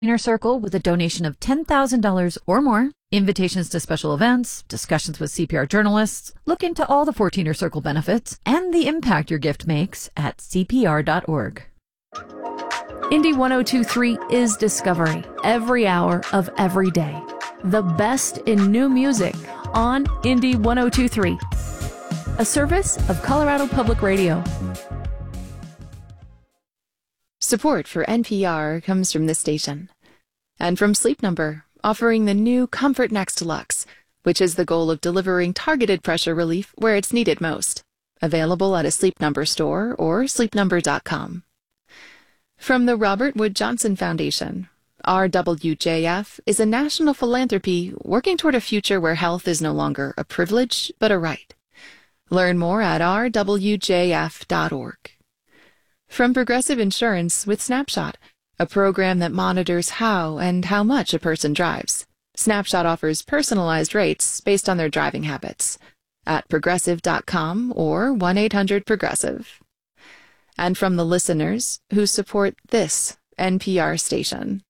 Inner Circle with a donation of $10,000 or more, invitations to special events, discussions with CPR journalists. Look into all the 14er Circle benefits and the impact your gift makes at CPR.org. Indie 1023 is discovery every hour of every day. The best in new music on Indie 1023, a service of Colorado Public Radio. Support for NPR comes from this station and from Sleep Number, offering the new Comfort Next Deluxe, which is the goal of delivering targeted pressure relief where it's needed most. Available at a Sleep Number store or sleepnumber.com. From the Robert Wood Johnson Foundation, RWJF is a national philanthropy working toward a future where health is no longer a privilege but a right. Learn more at rwjf.org. From Progressive Insurance with Snapshot, a program that monitors how and how much a person drives. Snapshot offers personalized rates based on their driving habits at progressive.com or 1-800-PROGRESSIVE. And from the listeners who support this NPR station.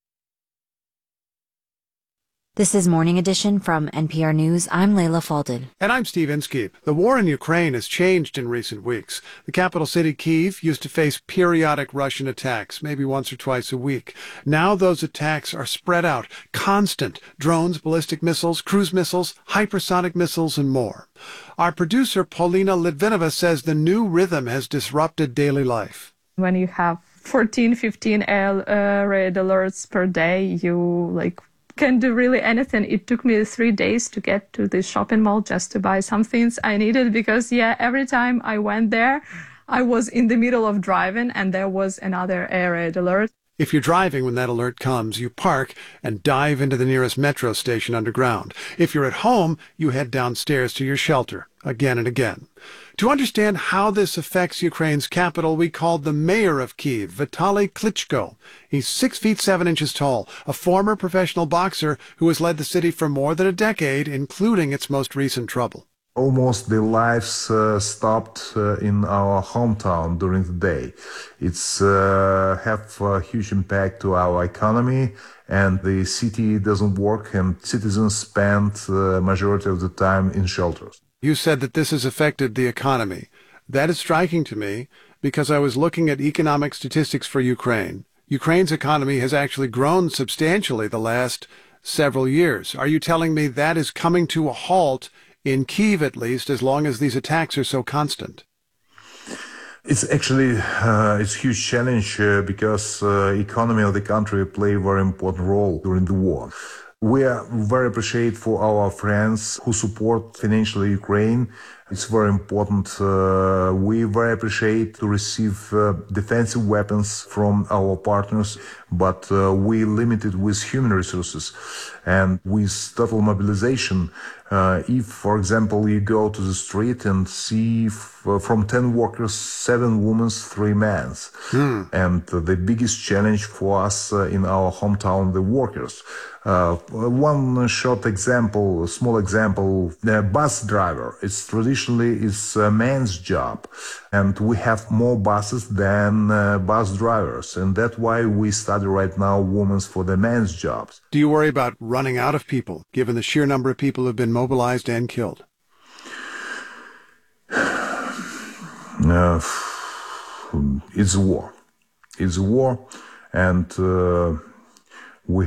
This is Morning Edition from NPR News. I'm Layla Falded. And I'm Steve Inskeep. The war in Ukraine has changed in recent weeks. The capital city, Kyiv, used to face periodic Russian attacks, maybe once or twice a week. Now those attacks are spread out, constant. Drones, ballistic missiles, cruise missiles, hypersonic missiles, and more. Our producer, Paulina Litvinova, says the new rhythm has disrupted daily life. When you have 14, 15 red alerts per day, you can do really anything. It took me 3 days to get to the shopping mall just to buy some things I needed because, every time I went there, I was in the middle of driving and there was another air raid alert. If you're driving when that alert comes, you park and dive into the nearest metro station underground. If you're at home, you head downstairs to your shelter again and again. To understand how this affects Ukraine's capital, we called the mayor of Kyiv, Vitaly Klitschko. He's 6 feet 7 inches tall, a former professional boxer who has led the city for more than a decade, including its most recent trouble. Almost the lives stopped in our hometown during the day. It's have a huge impact to our economy, and the city doesn't work, and citizens spend the majority of the time in shelters. You said that this has affected the economy. That is striking to me because I was looking at economic statistics for Ukraine. Ukraine's economy has actually grown substantially the last several years. Are you telling me that is coming to a halt in Kyiv, at least, as long as these attacks are so constant? It's actually it's a huge challenge because economy of the country play a very important role during the war. We are very appreciative for our friends who support financially Ukraine. It's very important. We very appreciate to receive defensive weapons from our partners, but we limited with human resources and with total mobilization. If, for example, you go to the street and see from 10 workers, 7 women, 3 men. And the biggest challenge for us in our hometown, the workers. One short example, a small example, the bus driver. It's traditionally a man's job, and we have more buses than bus drivers, and that's why we study right now women for the men's jobs. Do you worry about running out of people, given the sheer number of people who have been mobilized and killed? It's a war. It's a war, and we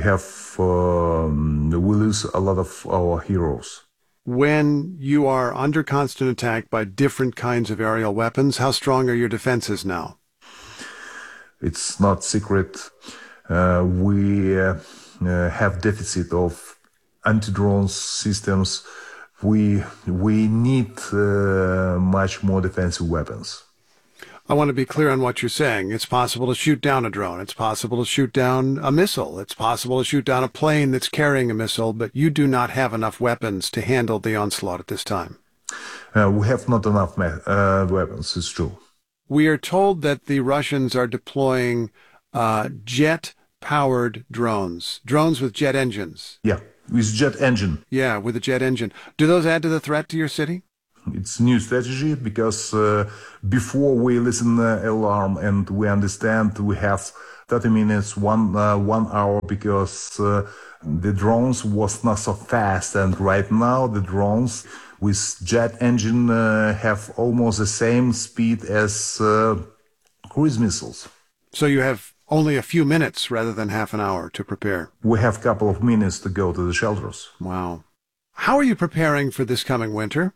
lose a lot of our heroes. When you are under constant attack by different kinds of aerial weapons, how strong are your defenses now? It's not secret. We have deficit of anti-drone systems. We need much more defensive weapons. I want to be clear on what you're saying. It's possible to shoot down a drone. It's possible to shoot down a missile. It's possible to shoot down a plane that's carrying a missile, but you do not have enough weapons to handle the onslaught at this time. We have not enough weapons, it's true. We are told that the Russians are deploying jet-powered drones with jet engines. Yeah, with jet engine. Yeah, with a jet engine. Do those add to the threat to your city? It's new strategy because before we listen alarm and we understand we have 30 minutes, 1 hour, because the drones was not so fast. And right now the drones with jet engine have almost the same speed as cruise missiles. So you have only a few minutes rather than half an hour to prepare. We have a couple of minutes to go to the shelters. Wow. How are you preparing for this coming winter?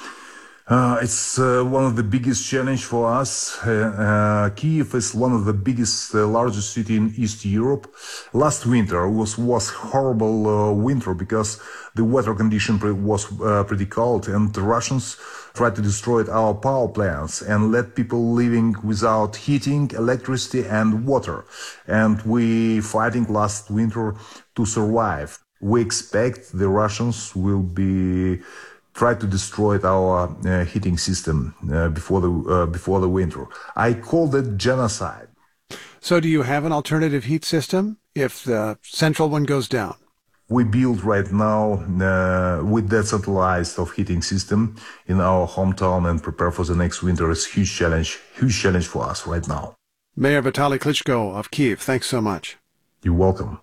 It's one of the biggest challenge for us. Kyiv is one of the biggest, largest city in East Europe. Last winter was horrible winter because the weather condition was pretty cold, and the Russians tried to destroy our power plants and let people living without heating, electricity and water. And we fighting last winter to survive. We expect the Russians will try to destroy our heating system before the winter. I called it genocide. So do you have an alternative heat system if the central one goes down? We build right now with decentralized of heating system in our hometown and prepare for the next winter. It's huge challenge for us right now. Mayor Vitaly Klitschko of Kyiv, thanks so much. You're welcome.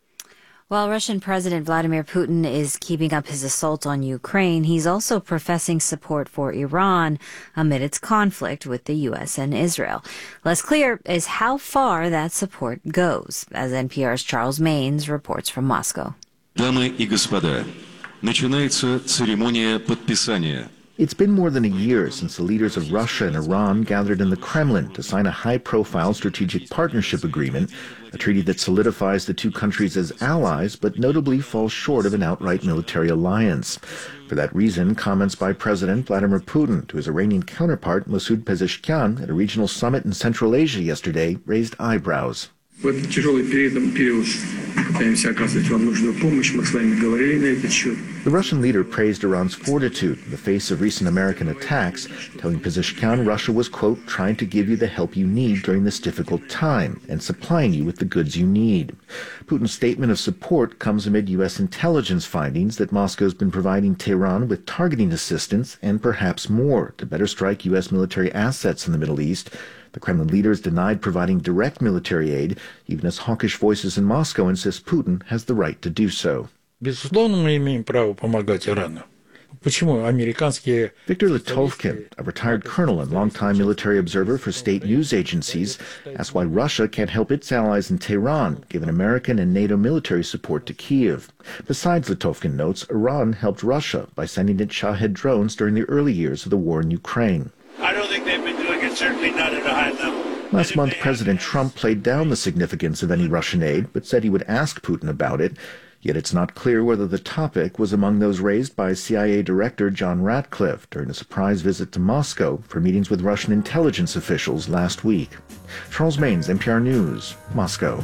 While Russian President Vladimir Putin is keeping up his assault on Ukraine, he's also professing support for Iran amid its conflict with the U.S. and Israel. Less clear is how far that support goes, as NPR's Charles Maynes reports from Moscow. Дамы и господа, начинается церемония подписания. It's been more than a year since the leaders of Russia and Iran gathered in the Kremlin to sign a high-profile strategic partnership agreement, a treaty that solidifies the two countries as allies, but notably falls short of an outright military alliance. For that reason, comments by President Vladimir Putin to his Iranian counterpart Masoud Pezeshkian at a regional summit in Central Asia yesterday raised eyebrows. В этот тяжелый период пытаемся оказывать вам нужную помощь. Мы с вами говорили на этот счет. The Russian leader praised Iran's fortitude in the face of recent American attacks, telling Pezeshkian Russia was, quote, trying to give you the help you need during this difficult time and supplying you with the goods you need. Putin's statement of support comes amid U.S. intelligence findings that Moscow's been providing Tehran with targeting assistance and perhaps more to better strike U.S. military assets in the Middle East. The Kremlin leaders denied providing direct military aid, even as hawkish voices in Moscow insist Putin has the right to do so. Безусловно, мы имеем право помогать Ирану. Почему американские... Viktor Litovkin, a retired colonel and longtime military observer for state news agencies, asked why Russia can't help its allies in Tehran, given American and NATO military support to Kyiv. Besides, Litovkin notes, Iran helped Russia by sending it Shahed drones during the early years of the war in Ukraine. I don't think they've been doing it, certainly not at a high level. Last month, President Trump played down the significance of any Russian aid, but said he would ask Putin about it. Yet it's not clear whether the topic was among those raised by CIA Director John Ratcliffe during a surprise visit to Moscow for meetings with Russian intelligence officials last week. Charles Maynes, NPR News, Moscow.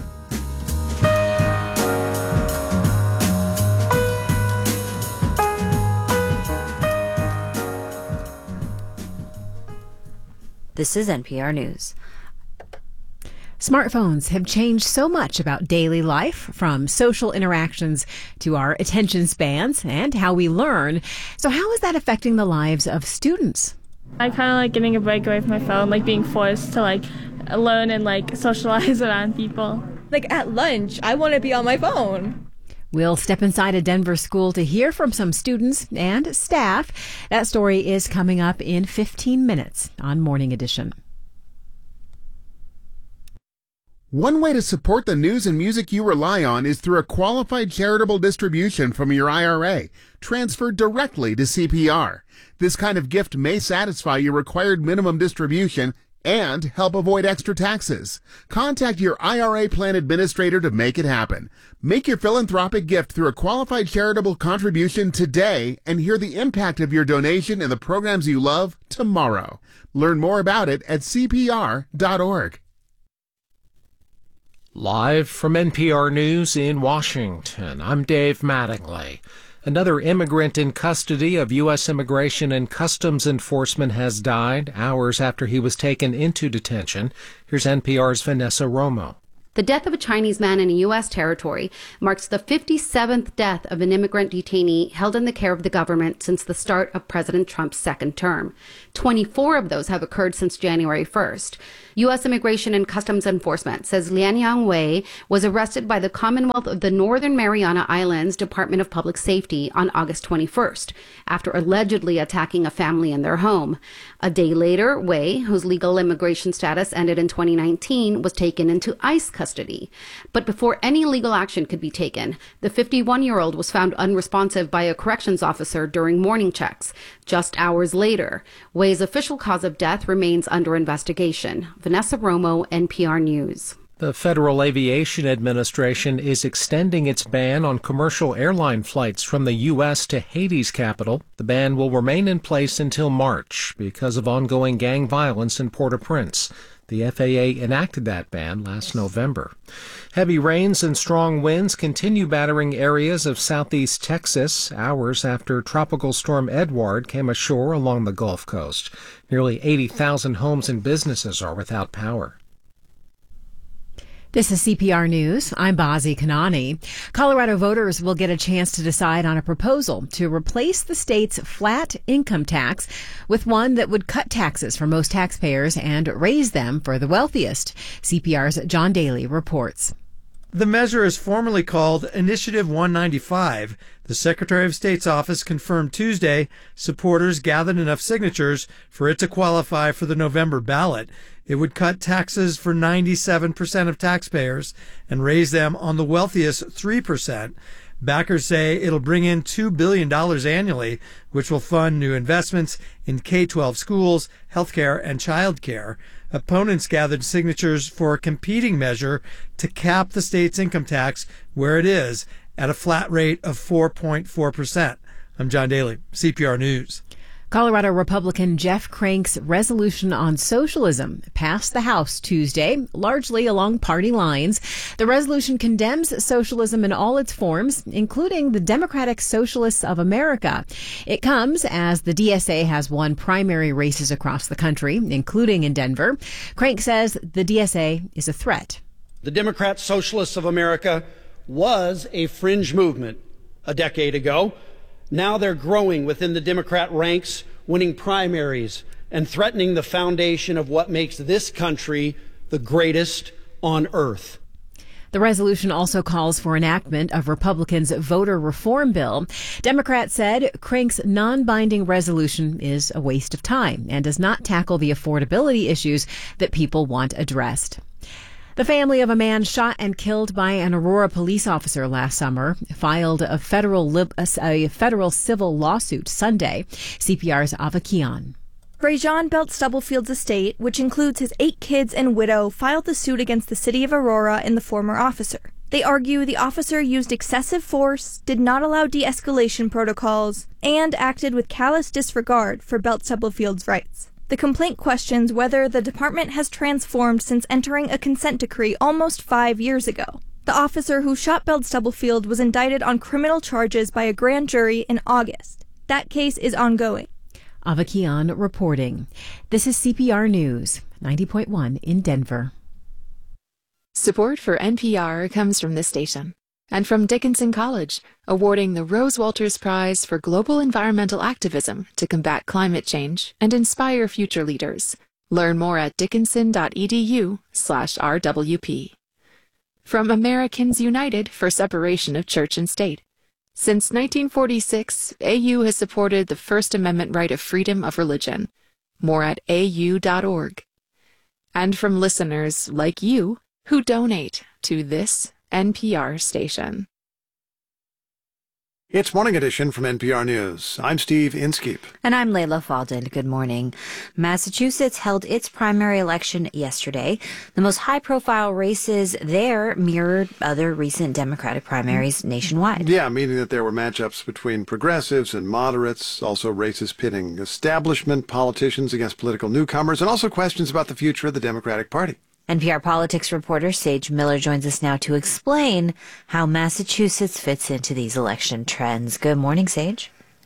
This is NPR News. Smartphones have changed so much about daily life, from social interactions to our attention spans and how we learn. So how is that affecting the lives of students? I kind of like getting a break away from my phone, like being forced to like learn and like socialize around people. Like at lunch, I want to be on my phone. We'll step inside a Denver school to hear from some students and staff. That story is coming up in 15 minutes on Morning Edition. One way to support the news and music you rely on is through a qualified charitable distribution from your IRA, transferred directly to CPR. This kind of gift may satisfy your required minimum distribution and help avoid extra taxes. Contact your IRA plan administrator to make it happen. Make your philanthropic gift through a qualified charitable contribution today and hear the impact of your donation in the programs you love tomorrow. Learn more about it at CPR.org. Live from NPR News in Washington, I'm Dave Mattingly. Another immigrant in custody of U.S. Immigration and Customs Enforcement has died hours after he was taken into detention. Here's NPR's Vanessa Romo. The death of a Chinese man in a U.S. territory marks the 57th death of an immigrant detainee held in the care of the government since the start of President Trump's second term. 24 of those have occurred since January 1st. U.S. Immigration and Customs Enforcement says Lianyang Wei was arrested by the Commonwealth of the Northern Mariana Islands Department of Public Safety on August 21st after allegedly attacking a family in their home. A day later, Wei, whose legal immigration status ended in 2019, was taken into ICE custody. But before any legal action could be taken, the 51-year-old was found unresponsive by a corrections officer during morning checks. Just hours later, Wei's official cause of death remains under investigation. Vanessa Romo, NPR News. The Federal Aviation Administration is extending its ban on commercial airline flights from the U.S. to Haiti's capital. The ban will remain in place until March because of ongoing gang violence in Port-au-Prince. The FAA enacted that ban last November. Heavy rains and strong winds continue battering areas of southeast Texas hours after Tropical Storm Edward came ashore along the Gulf Coast. Nearly 80,000 homes and businesses are without power. This is CPR News. I'm Bazi Kanani. Colorado voters will get a chance to decide on a proposal to replace the state's flat income tax with one that would cut taxes for most taxpayers and raise them for the wealthiest. CPR's John Daly reports. The measure is formally called Initiative 195. The Secretary of State's office confirmed Tuesday supporters gathered enough signatures for it to qualify for the November ballot. It would cut taxes for 97% of taxpayers and raise them on the wealthiest 3%. Backers say it'll bring in $2 billion annually, which will fund new investments in K-12 schools, healthcare, and childcare. Opponents gathered signatures for a competing measure to cap the state's income tax where it is, at a flat rate of 4.4%. I'm John Daly, CPR News. Colorado Republican Jeff Crank's resolution on socialism passed the House Tuesday, largely along party lines. The resolution condemns socialism in all its forms, including the Democratic Socialists of America. It comes as the DSA has won primary races across the country, including in Denver. Crank says the DSA is a threat. The Democrat Socialists of America was a fringe movement a decade ago. Now they're growing within the Democrat ranks, winning primaries and threatening the foundation of what makes this country the greatest on earth. The resolution also calls for enactment of Republicans' voter reform bill. Democrats said Crank's non-binding resolution is a waste of time and does not tackle the affordability issues that people want addressed. The family of a man shot and killed by an Aurora police officer last summer filed a federal civil lawsuit Sunday. CPR's Ava Kian. Rajon Belt Stubblefield's estate, which includes his 8 kids and widow, filed the suit against the city of Aurora and the former officer. They argue the officer used excessive force, did not allow de-escalation protocols, and acted with callous disregard for Belt Stubblefield's rights. The complaint questions whether the department has transformed since entering a consent decree almost 5 years ago. The officer who shot Belt Stubblefield was indicted on criminal charges by a grand jury in August. That case is ongoing. Ava Kian reporting. This is CPR News, 90.1 in Denver. Support for NPR comes from this station and from Dickinson College, awarding the Rose Walters Prize for Global Environmental Activism to combat climate change and inspire future leaders. Learn more at dickinson.edu/RWP. From Americans United for Separation of Church and State. Since 1946, AU has supported the First Amendment right of freedom of religion. More at au.org. And from listeners like you who donate to this NPR station. It's Morning Edition from NPR News. I'm Steve Inskeep. And I'm Layla Falden. Good morning. Massachusetts held its primary election yesterday. The most high-profile races there mirrored other recent Democratic primaries nationwide. Yeah, meaning that there were matchups between progressives and moderates, also races pitting establishment politicians against political newcomers, and also questions about the future of the Democratic Party. NPR politics reporter Sage Miller joins us now to explain how Massachusetts fits into these election trends. Good morning, Sage.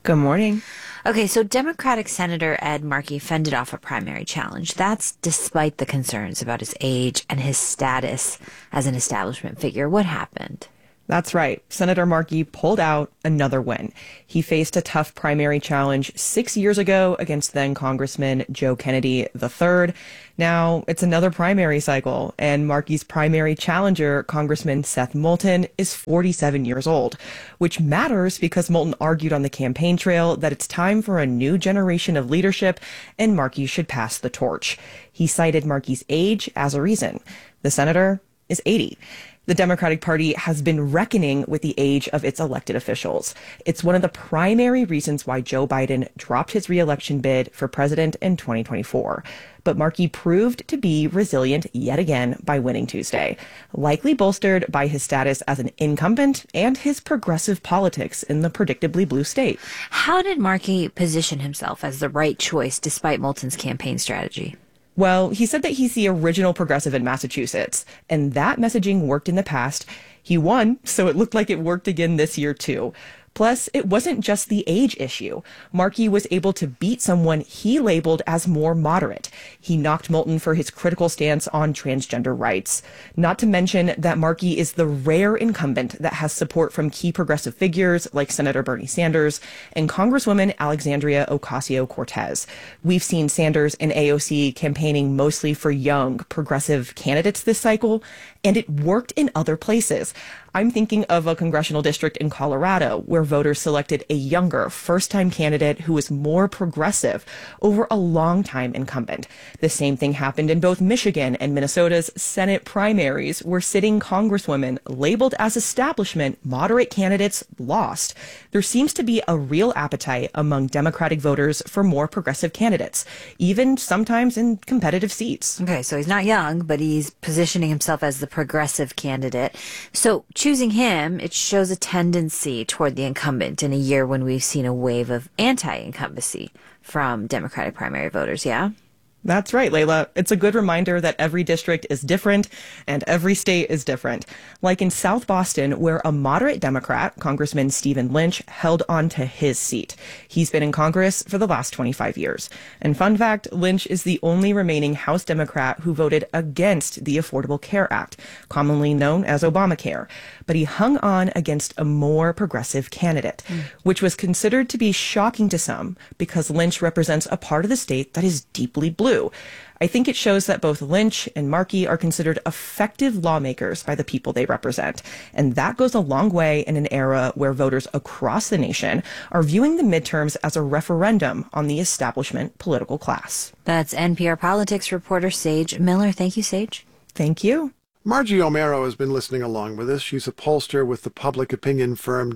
Good morning. Okay, so Democratic Senator Ed Markey fended off a primary challenge. That's despite the concerns about his age and his status as an establishment figure. What happened? That's right. Senator Markey pulled out another win. He faced a tough primary challenge 6 years ago against then Congressman Joe Kennedy III. Now it's another primary cycle, and Markey's primary challenger, Congressman Seth Moulton, is 47 years old, which matters because Moulton argued on the campaign trail that it's time for a new generation of leadership and Markey should pass the torch. He cited Markey's age as a reason. The senator is 80. The Democratic Party has been reckoning with the age of its elected officials. It's one of the primary reasons why Joe Biden dropped his re-election bid for president in 2024. But Markey proved to be resilient yet again by winning Tuesday, likely bolstered by his status as an incumbent and his progressive politics in the predictably blue state. How did Markey position himself as the right choice despite Moulton's campaign strategy? Well, he said that he's the original progressive in Massachusetts, and that messaging worked in the past. He won, so it looked like it worked again this year, too. Plus, it wasn't just the age issue. Markey was able to beat someone he labeled as more moderate. He knocked Moulton for his critical stance on transgender rights. Not to mention that Markey is the rare incumbent that has support from key progressive figures like Senator Bernie Sanders and Congresswoman Alexandria Ocasio-Cortez. We've seen Sanders and AOC campaigning mostly for young, progressive candidates this cycle, and it worked in other places. I'm thinking of a congressional district in Colorado where voters selected a younger, first-time candidate who was more progressive over a long-time incumbent. The same thing happened in both Michigan and Minnesota's Senate primaries, where sitting congresswomen labeled as establishment moderate candidates lost. There seems to be a real appetite among Democratic voters for more progressive candidates, even sometimes in competitive seats. Okay, so he's not young, but he's positioning himself as the progressive candidate. So choosing him, it shows a tendency toward the incumbent in a year when we've seen a wave of anti-incumbency from Democratic primary voters, yeah? That's right, Layla. It's a good reminder that every district is different and every state is different. Like in South Boston, where a moderate Democrat, Congressman Stephen Lynch, held on to his seat. He's been in Congress for the last 25 years. And fun fact, Lynch is the only remaining House Democrat who voted against the Affordable Care Act, commonly known as Obamacare. But he hung on against a more progressive candidate, which was considered to be shocking to some because Lynch represents a part of the state that is deeply blue. I think it shows that both Lynch and Markey are considered effective lawmakers by the people they represent. And that goes a long way in an era where voters across the nation are viewing the midterms as a referendum on the establishment political class. That's NPR politics reporter Sage Miller. Thank you, Sage. Thank you. Margie O'Mara has been listening along with us. She's a pollster with the public opinion firm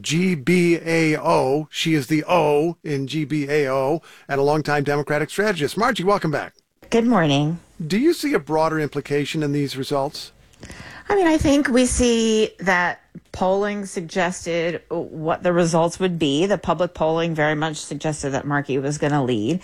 GBAO. She is the O in GBAO and a longtime Democratic strategist. Margie, welcome back. Good morning. Do you see a broader implication in these results? I mean, I think we see that polling suggested what the results would be. The public polling very much suggested that Markey was going to lead,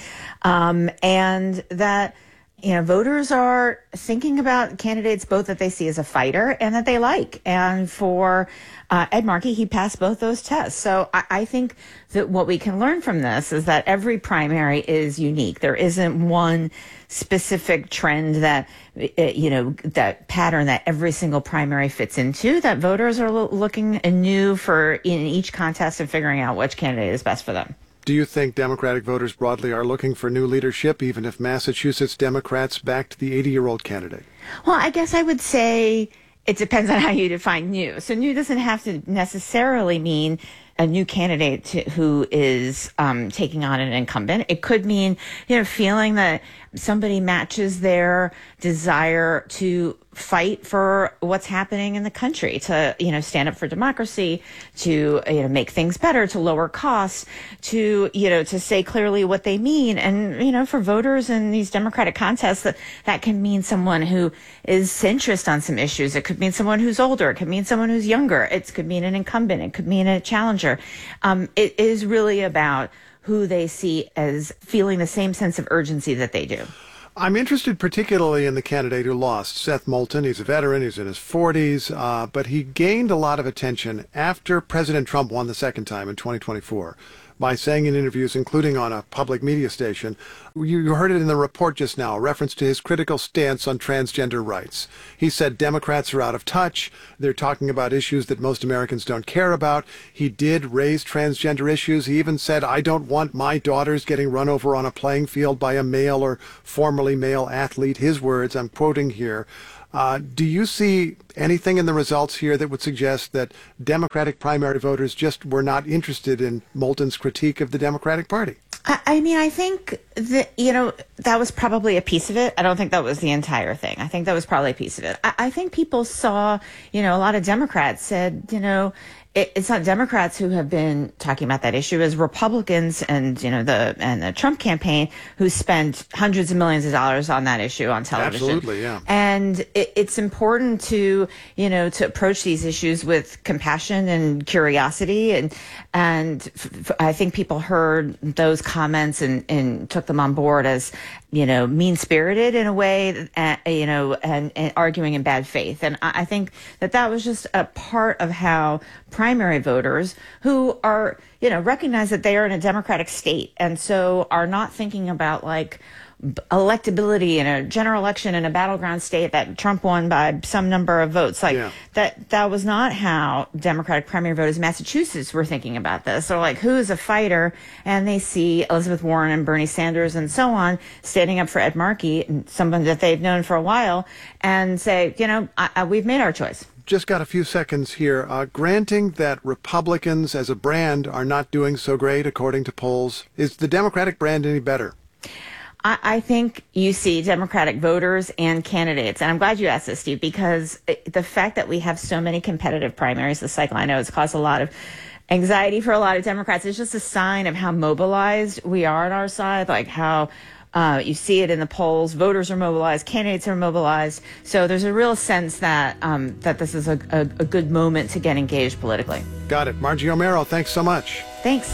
and that voters are thinking about candidates both that they see as a fighter and that they like. And for Ed Markey, he passed both those tests. So I think that what we can learn from this is that every primary is unique. There isn't one specific trend that, that pattern that every single primary fits into, that voters are looking anew for in each contest and figuring out which candidate is best for them. Do you think Democratic voters broadly are looking for new leadership, even if Massachusetts Democrats backed the 80-year-old candidate? Well, I guess I would say it depends on how you define new. So new doesn't have to necessarily mean a new candidate who is taking on an incumbent. It could mean, feeling that somebody matches their desire to fight for what's happening in the country, to, stand up for democracy, to, make things better, to lower costs, to, to say clearly what they mean. And, for voters in these Democratic contests, that can mean someone who is centrist on some issues. It could mean someone who's older. It could mean someone who's younger. It could mean an incumbent. It could mean a challenger. It is really about who they see as feeling the same sense of urgency that they do. I'm interested particularly in the candidate who lost, Seth Moulton. He's a veteran. He's in his 40s, but he gained a lot of attention after President Trump won the second time in 2024. by saying in interviews, including on a public media station, you heard it in the report just now, a reference to his critical stance on transgender rights. He said Democrats are out of touch. They're talking about issues that most Americans don't care about. He did raise transgender issues. He even said, I don't want my daughters getting run over on a playing field by a male or formerly male athlete. His words, I'm quoting here. Do you see anything in the results here that would suggest that Democratic primary voters just were not interested in Moulton's critique of the Democratic Party? I mean, I think that, that was probably a piece of it. I don't think that was the entire thing. I think that was probably a piece of it. I think people saw, a lot of Democrats said, it's not Democrats who have been talking about that issue, as Republicans and the Trump campaign who spent hundreds of millions of dollars on that issue on television. Absolutely, yeah. And it's important to approach these issues with compassion and curiosity, and I think people heard those comments and took them on board as mean-spirited in a way, and arguing in bad faith. And I think that was just a part of how primary voters who are, recognize that they are in a democratic state and so are not thinking about electability in a general election in a battleground state that Trump won by some number of votes. That was not how Democratic primary voters in Massachusetts were thinking about this. They're who's a fighter? And they see Elizabeth Warren and Bernie Sanders and so on standing up for Ed Markey, someone that they've known for a while, and say, we've made our choice. Just got a few seconds here. Granting that Republicans as a brand are not doing so great, according to polls, is the Democratic brand any better? I think you see Democratic voters and candidates, and I'm glad you asked this, Steve, because the fact that we have so many competitive primaries this cycle, I know it's caused a lot of anxiety for a lot of Democrats. It's just a sign of how mobilized we are on our side, how you see it in the polls. Voters are mobilized, candidates are mobilized. So there's a real sense that that this is a good moment to get engaged politically. Got it. Margie O'Mara, thanks so much. Thanks.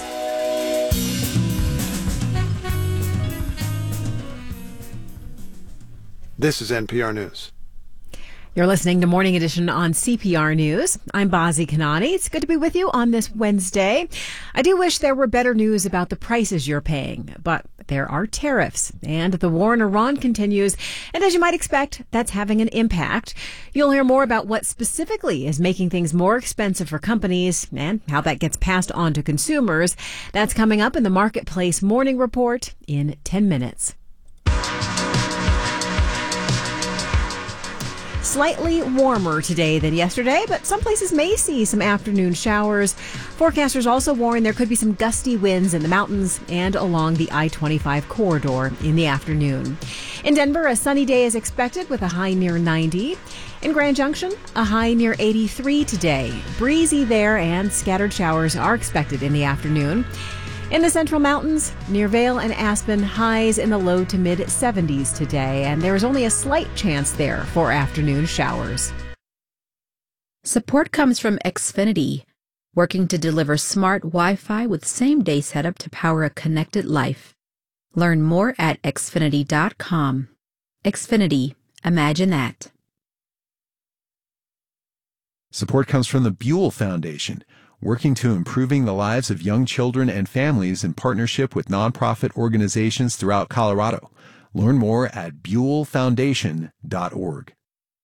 This is NPR News. You're listening to Morning Edition on CPR News. I'm Bazi Kanani. It's good to be with you on this Wednesday. I do wish there were better news about the prices you're paying, but there are tariffs, and the war in Iran continues. And as you might expect, that's having an impact. You'll hear more about what specifically is making things more expensive for companies and how that gets passed on to consumers. That's coming up in the Marketplace Morning Report in 10 minutes. Slightly warmer today than yesterday, but some places may see some afternoon showers. Forecasters also warn there could be some gusty winds in the mountains and along the I-25 corridor in the afternoon. In Denver, a sunny day is expected with a high near 90. In Grand Junction, a high near 83 today. Breezy there, and scattered showers are expected in the afternoon. In the Central Mountains, near Vail and Aspen, highs in the low to mid 70s today, and there is only a slight chance there for afternoon showers. Support comes from Xfinity, working to deliver smart Wi-Fi with same-day setup to power a connected life. Learn more at Xfinity.com. Xfinity, imagine that. Support comes from the Buell Foundation, working to improving the lives of young children and families in partnership with nonprofit organizations throughout Colorado. Learn more at buellfoundation.org.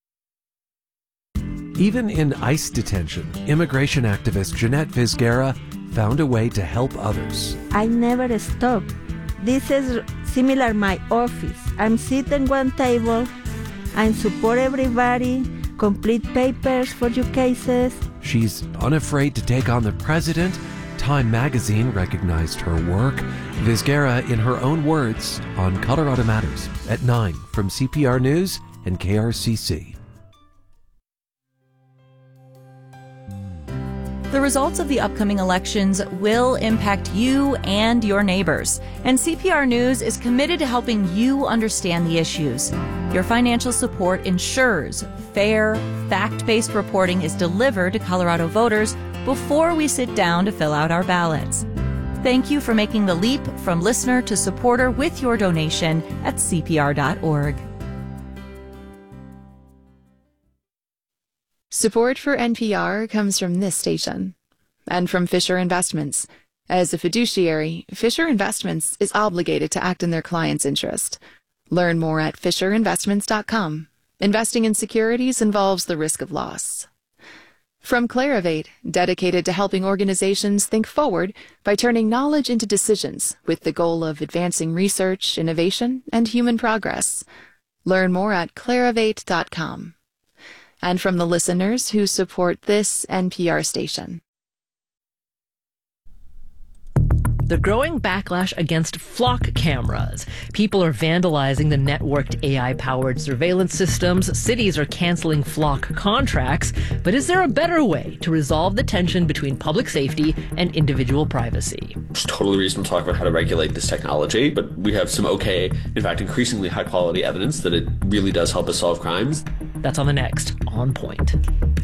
Even in ICE detention, immigration activist Jeanette Vizguera found a way to help others. I never stop. This is similar my office. I'm sitting one table, I support everybody, complete papers for your cases. She's unafraid to take on the president. Time magazine recognized her work. Vizguera, in her own words, on Colorado Matters at 9 from CPR News and KRCC. The results of the upcoming elections will impact you and your neighbors, and CPR News is committed to helping you understand the issues. Your financial support ensures fair, fact-based reporting is delivered to Colorado voters before we sit down to fill out our ballots. Thank you for making the leap from listener to supporter with your donation at CPR.org. Support for NPR comes from this station and from Fisher Investments. As a fiduciary, Fisher Investments is obligated to act in their client's interest. Learn more at fisherinvestments.com. Investing in securities involves the risk of loss. From Clarivate, dedicated to helping organizations think forward by turning knowledge into decisions with the goal of advancing research, innovation, and human progress. Learn more at clarivate.com. And from the listeners who support this NPR station. The growing backlash against flock cameras. People are vandalizing the networked AI-powered surveillance systems. Cities are canceling flock contracts. But is there a better way to resolve the tension between public safety and individual privacy? It's totally reasonable to talk about how to regulate this technology, but we have some in fact, increasingly high-quality evidence that it really does help us solve crimes. That's on the next On Point.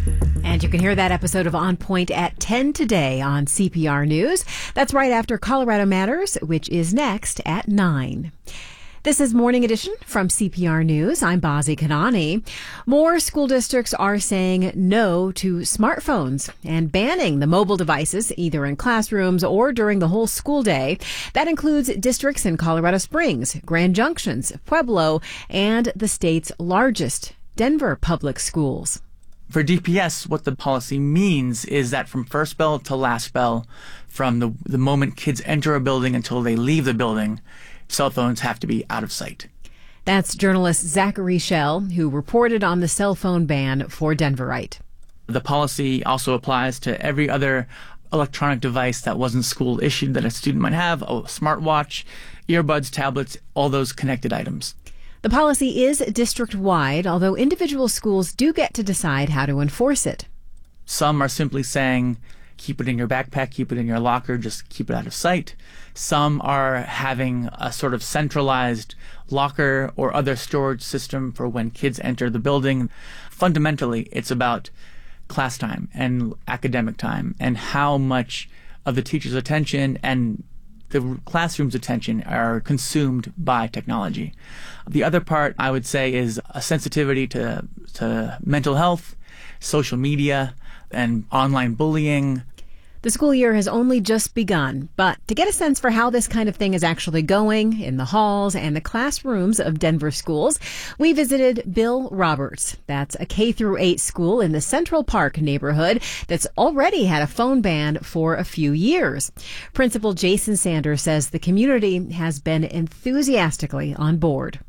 And you can hear that episode of On Point at 10 today on CPR News. That's right after Colorado Matters, which is next at 9. This is Morning Edition from CPR News. I'm Bazi Kanani. More school districts are saying no to smartphones and banning the mobile devices either in classrooms or during the whole school day. That includes districts in Colorado Springs, Grand Junctions, Pueblo, and the state's largest, Denver Public Schools. For DPS, what the policy means is that from first bell to last bell, from the moment kids enter a building until they leave the building, cell phones have to be out of sight. That's journalist Zachary Schell, who reported on the cell phone ban for Denverite. The policy also applies to every other electronic device that wasn't school issued that a student might have, a smartwatch, earbuds, tablets, all those connected items. The policy is district-wide, although individual schools do get to decide how to enforce it. Some are simply saying, keep it in your backpack, keep it in your locker, just keep it out of sight. Some are having a sort of centralized locker or other storage system for when kids enter the building. Fundamentally, it's about class time and academic time and how much of the teacher's attention and the classroom's attention are consumed by technology. The other part, I would say, is a sensitivity to mental health, social media, and online bullying. The school year has only just begun, but to get a sense for how this kind of thing is actually going in the halls and the classrooms of Denver schools, we visited Bill Roberts. That's a K-8 school in the Central Park neighborhood that's already had a phone ban for a few years. Principal Jason Sanders says the community has been enthusiastically on board.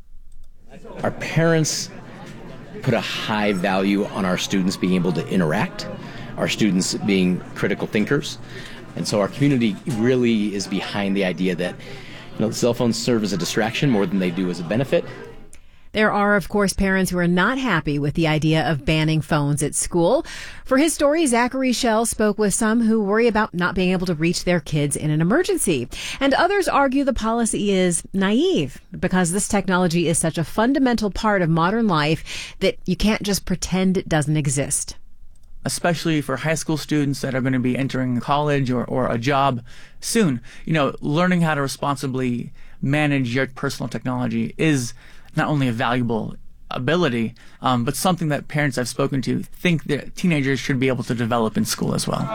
Our parents put a high value on our students being able to interact, our students being critical thinkers. And so our community really is behind the idea that cell phones serve as a distraction more than they do as a benefit. There are, of course, parents who are not happy with the idea of banning phones at school. For his story, Zachary Schell spoke with some who worry about not being able to reach their kids in an emergency. And others argue the policy is naive because this technology is such a fundamental part of modern life that you can't just pretend it doesn't exist. Especially for high school students that are going to be entering college or a job soon. Learning how to responsibly manage your personal technology is not only a valuable ability, but something that parents I've spoken to think that teenagers should be able to develop in school as well.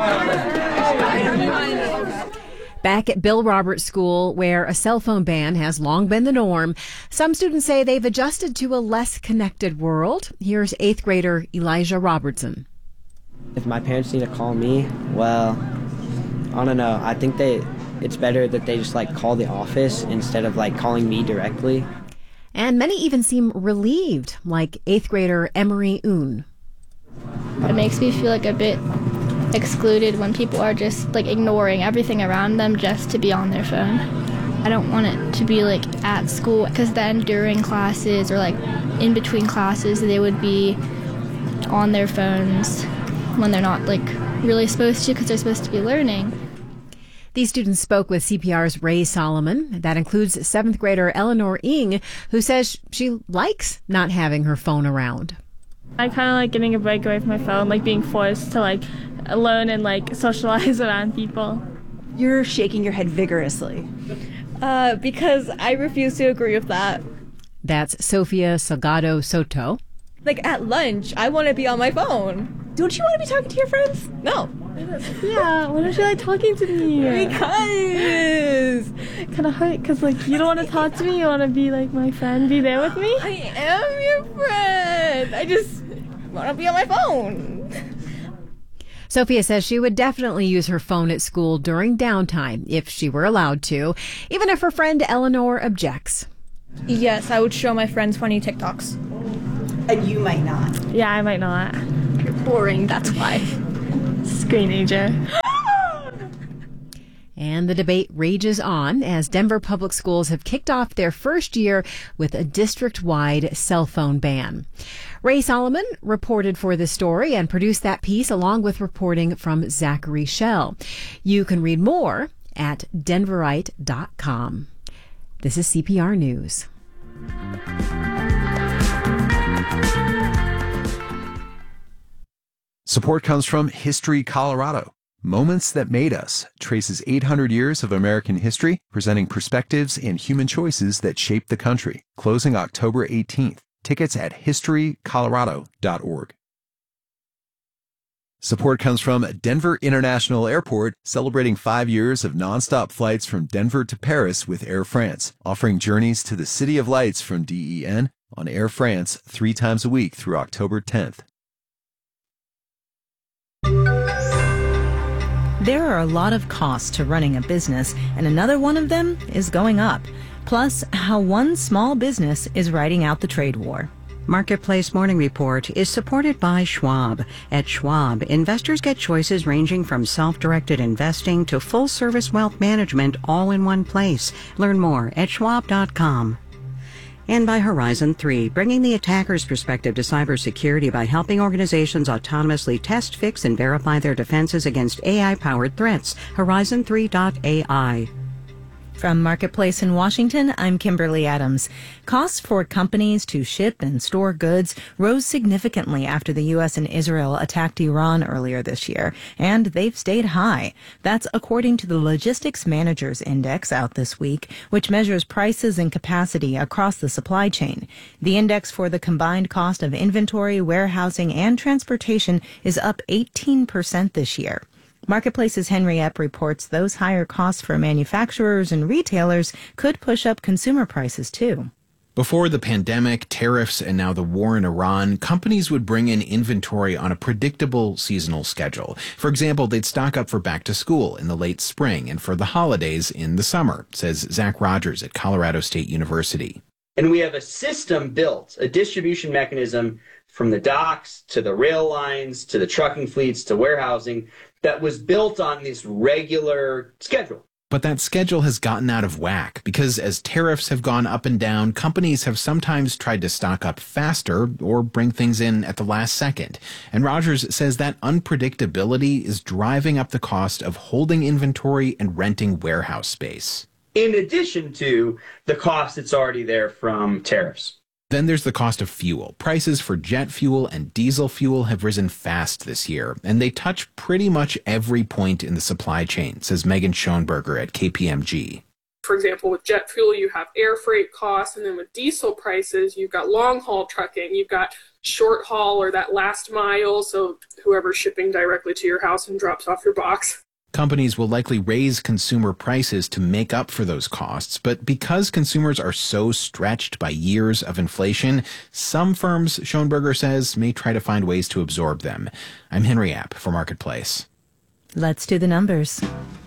Back at Bill Roberts School, where a cell phone ban has long been the norm, some students say they've adjusted to a less connected world. Here's 8th grader Elijah Robertson. If my parents need to call me, well, I don't know. I think it's better that they just call the office instead of calling me directly. And many even seem relieved, like 8th grader Emery Un. It makes me feel a bit excluded when people are just ignoring everything around them just to be on their phone. I don't want it to be at school, because then during classes or in between classes they would be on their phones when they're not really supposed to, because they're supposed to be learning. These students spoke with CPR's Ray Solomon. That includes 7th grader Eleanor Ng, who says she likes not having her phone around. I kind of like getting a break away from my phone, being forced to alone and socialize around people. You're shaking your head vigorously. Because I refuse to agree with that. That's Sophia Salgado Soto. At lunch, I want to be on my phone. Don't you want to be talking to your friends? No. Yeah, why don't you like talking to me? Because Kind of hurt, because like you don't want to talk to me, you want to be like my friend, be there with me. I am your friend. I just want to be on my phone. Sophia says she would definitely use her phone at school during downtime if she were allowed to, even if her friend Eleanor objects. Yes, I would show my friends funny TikToks. And you might not. Yeah, I might not. You're boring, that's why. Screenager. And the debate rages on as Denver public schools have kicked off their first year with a district-wide cell phone ban. Ray Solomon reported for this story and produced that piece along with reporting from Zachary Schell. You can read more at denverite.com. This is CPR News. Support comes from History Colorado. Moments That Made Us traces 800 years of American history, presenting perspectives and human choices that shaped the country. Closing October 18th. Tickets at historycolorado.org. Support comes from Denver International Airport, celebrating 5 years of nonstop flights from Denver to Paris with Air France, offering journeys to the City of Lights from DEN on Air France 3 times a week through October 10th. There are a lot of costs to running a business, and another one of them is going up. Plus, how one small business is riding out the trade war. Marketplace Morning Report is supported by Schwab. At Schwab, investors get choices ranging from self-directed investing to full-service wealth management all in one place. Learn more at schwab.com. And by Horizon 3, bringing the attacker's perspective to cybersecurity by helping organizations autonomously test, fix, and verify their defenses against AI-powered threats. Horizon3.ai. From Marketplace in Washington, I'm Kimberly Adams. Costs for companies to ship and store goods rose significantly after the U.S. and Israel attacked Iran earlier this year, and they've stayed high. That's according to the Logistics Managers Index out this week, which measures prices and capacity across the supply chain. The index for the combined cost of inventory, warehousing, and transportation is up 18% this year. Marketplace's Henry Epp reports those higher costs for manufacturers and retailers could push up consumer prices, too. Before the pandemic, tariffs, and now the war in Iran, companies would bring in inventory on a predictable seasonal schedule. For example, they'd stock up for back to school in the late spring and for the holidays in the summer, says Zach Rogers at Colorado State University. And we have a system built, a distribution mechanism from the docks to the rail lines to the trucking fleets to warehousing that was built on this regular schedule. But that schedule has gotten out of whack because as tariffs have gone up and down, companies have sometimes tried to stock up faster or bring things in at the last second. And Rogers says that unpredictability is driving up the cost of holding inventory and renting warehouse space. In addition to the cost that's already there from tariffs. Then there's the cost of fuel. Prices for jet fuel and diesel fuel have risen fast this year, and they touch pretty much every point in the supply chain, says Megan Schoenberger at KPMG. For example, with jet fuel, you have air freight costs, and then with diesel prices, you've got long-haul trucking, you've got short haul or that last mile, so whoever's shipping directly to your house and drops off your box. Companies will likely raise consumer prices to make up for those costs, but because consumers are so stretched by years of inflation, some firms, Schoenberger says, may try to find ways to absorb them. I'm Henry App for Marketplace. Let's do the numbers.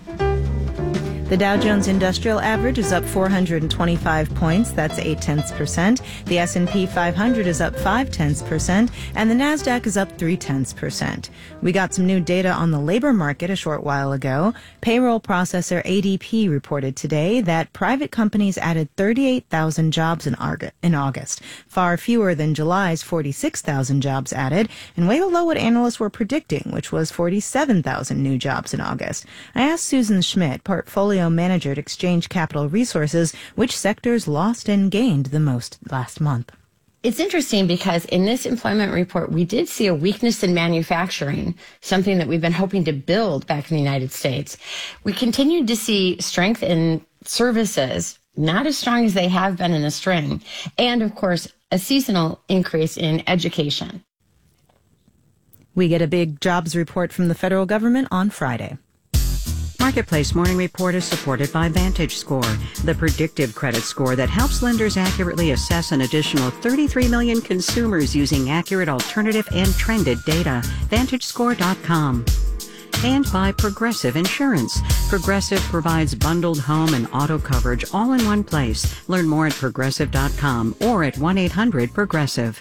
The Dow Jones Industrial Average is up 425 points, that's 0.8%. The S&P 500 is up 0.5%, and the Nasdaq is up 0.3%. We got some new data on the labor market a short while ago. Payroll processor ADP reported today that private companies added 38,000 jobs in August, far fewer than July's 46,000 jobs added, and way below what analysts were predicting, which was 47,000 new jobs in August. I asked Susan Schmidt, portfolio manager at Exchange Capital Resources, which sectors lost and gained the most last month. It's interesting because in this employment report, we did see a weakness in manufacturing, something that we've been hoping to build back in the United States. We continued to see strength in services, not as strong as they have been in the spring, and of course, a seasonal increase in education. We get a big jobs report from the federal government on Friday. Marketplace Morning Report is supported by VantageScore, the predictive credit score that helps lenders accurately assess an additional 33 million consumers using accurate alternative and trended data. VantageScore.com. And by Progressive Insurance. Progressive provides bundled home and auto coverage all in one place. Learn more at Progressive.com or at 1-800-PROGRESSIVE.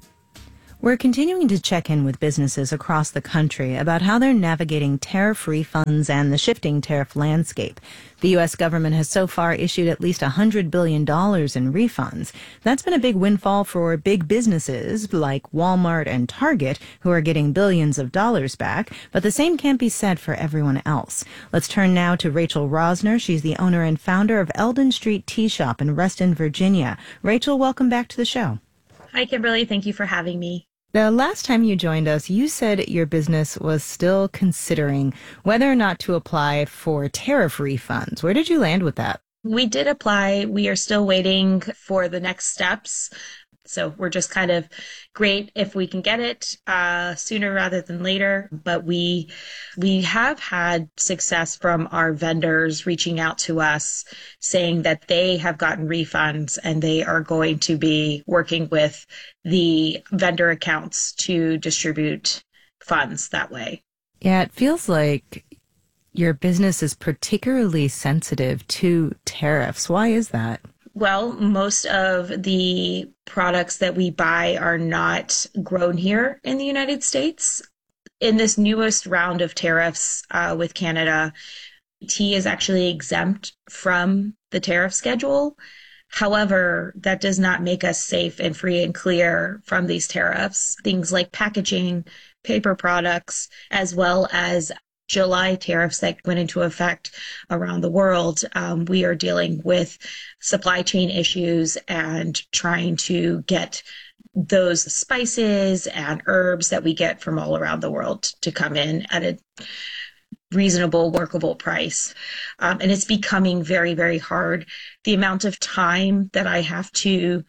We're continuing to check in with businesses across the country about how they're navigating tariff refunds and the shifting tariff landscape. The U.S. government has so far issued at least $100 billion in refunds. That's been a big windfall for big businesses like Walmart and Target, who are getting billions of dollars back, but the same can't be said for everyone else. Let's turn now to Rachel Rosner. She's the owner and founder of Eldon Street Tea Shop in Reston, Virginia. Rachel, welcome back to the show. Hi, Kimberly. Thank you for having me. The last time you joined us, you said your business was still considering whether or not to apply for tariff refunds. Where did you land with that? We did apply. We are still waiting for the next steps. So we're just kind of great if we can get it sooner rather than later. But we have had success from our vendors reaching out to us saying that they have gotten refunds and they are going to be working with the vendor accounts to distribute funds that way. Yeah, it feels like your business is particularly sensitive to tariffs. Why is that? Well, most of the products that we buy are not grown here in the United States. In this newest round of tariffs with Canada, tea is actually exempt from the tariff schedule. However, that does not make us safe and free and clear from these tariffs. Things like packaging, paper products, as well as July tariffs that went into effect around the world. We are dealing with supply chain issues and trying to get those spices and herbs that we get from all around the world to come in at a reasonable, workable price. And it's becoming very, very hard. The amount of time that I have to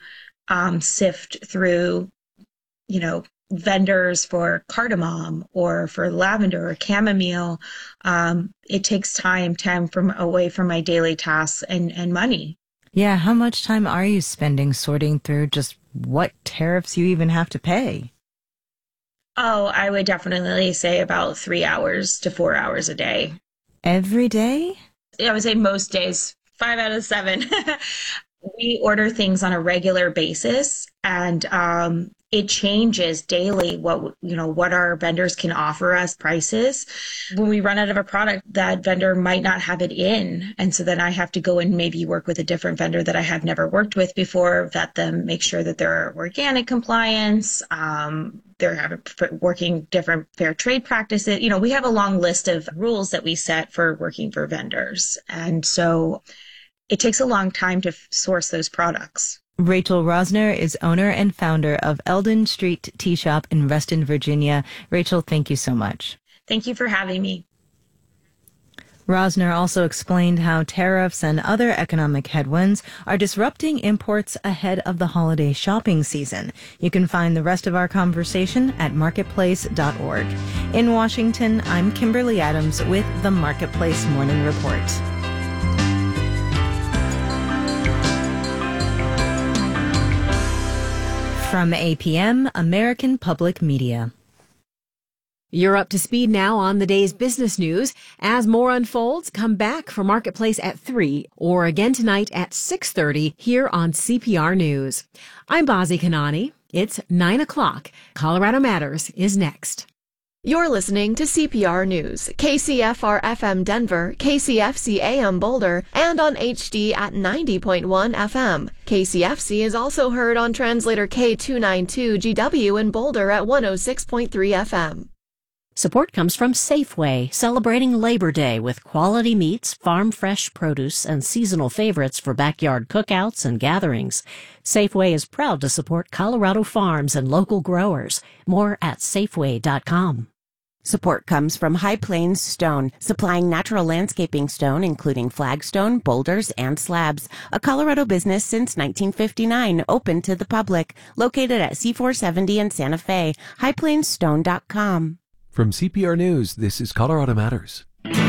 sift through, vendors for cardamom or for lavender or chamomile, it takes time from away from my daily tasks and money. Yeah, how much time are you spending sorting through just what tariffs you even have to pay? Oh, I would definitely say about 3 hours to 4 hours a day. Every day? I would say most days, 5 out of 7. We order things on a regular basis, and it changes daily what our vendors can offer us prices. When we run out of a product, that vendor might not have it in. And so then I have to go and maybe work with a different vendor that I have never worked with before, vet them, make sure that they're organic compliance, they're working different fair trade practices. We have a long list of rules that we set for working for vendors. And so it takes a long time to source those products. Rachel Rosner is owner and founder of Eldon Street Tea Shop in Reston, Virginia. Rachel, thank you so much. Thank you for having me. Rosner also explained how tariffs and other economic headwinds are disrupting imports ahead of the holiday shopping season. You can find the rest of our conversation at marketplace.org. In Washington, I'm Kimberly Adams with the Marketplace Morning Report. From APM, American Public Media. You're up to speed now on the day's business news. As more unfolds, come back for Marketplace at 3 or again tonight at 6:30 here on CPR News. I'm Bazi Kanani. It's 9 o'clock. Colorado Matters is next. You're listening to CPR News, KCFR FM Denver, KCFC AM Boulder, and on HD at 90.1 FM. KCFC is also heard on translator K292GW in Boulder at 106.3 FM. Support comes from Safeway, celebrating Labor Day with quality meats, farm fresh produce, and seasonal favorites for backyard cookouts and gatherings. Safeway is proud to support Colorado farms and local growers. More at Safeway.com. Support comes from High Plains Stone, supplying natural landscaping stone, including flagstone, boulders, and slabs. A Colorado business since 1959, open to the public. Located at C470 in Santa Fe. highplainsstone.com. From CPR News, this is Colorado Matters.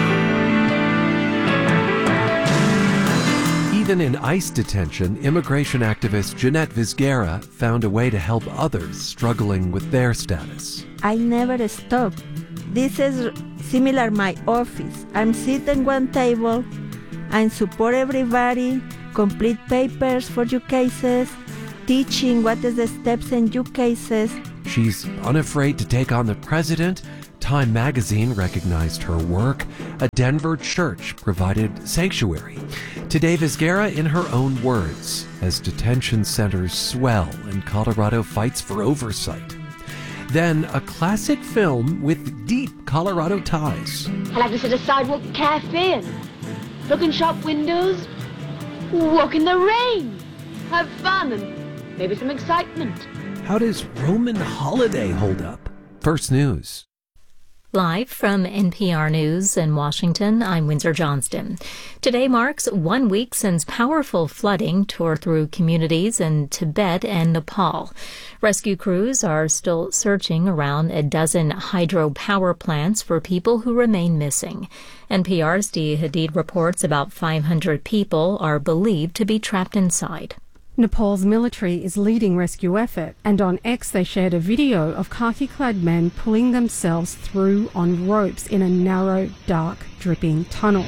Even in ICE detention, immigration activist Jeanette Vizguera found a way to help others struggling with their status. I never stop. This is similar my office. I'm sitting one table and support everybody, complete papers for your cases, teaching what is the steps in your cases. She's unafraid to take on the president. Time magazine recognized her work. A Denver church provided sanctuary. Today, Vizguera in her own words, as detention centers swell and Colorado fights for oversight. Then a classic film with deep Colorado ties. I like to sit at a sidewalk cafe and look in shop windows, walk in the rain, have fun and maybe some excitement. How does Roman holiday hold up? First News. Live from NPR News in Washington, I'm Windsor Johnston. Today marks 1 week since powerful flooding tore through communities in Tibet and Nepal. Rescue crews are still searching around a dozen hydropower plants for people who remain missing. NPR's Dia Hadid reports about 500 people are believed to be trapped inside. Nepal's military is leading rescue effort, and on X they shared a video of khaki-clad men pulling themselves through on ropes in a narrow, dark, dripping tunnel.